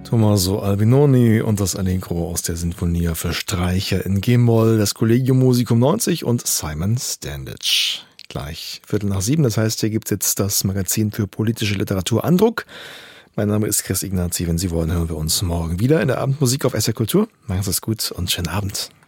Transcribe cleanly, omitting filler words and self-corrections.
Tommaso Albinoni und das Allegro aus der Sinfonia für Streicher in G-Moll, das Collegium Musicum 90 und Simon Standage. Gleich 6:15, das heißt, hier gibt's jetzt das Magazin für politische Literatur Andruck. Mein Name ist Chris Ignazi. Wenn Sie wollen, hören wir uns morgen wieder in der Abendmusik auf SR Kultur. Machen Sie es gut und schönen Abend.